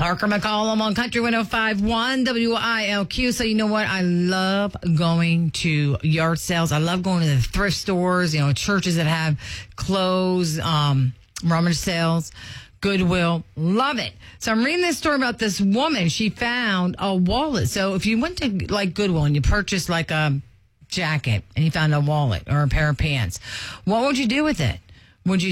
Parker McCollum on Country 105.1 WILQ. So you know what? I love going to yard sales. I love going to the thrift stores, churches that have clothes, rummage sales, Goodwill. Love it. So I'm reading this story about this woman. She found a wallet. So if you went to Goodwill and you purchased a jacket and you found a wallet or a pair of pants, what would you do with it? Would you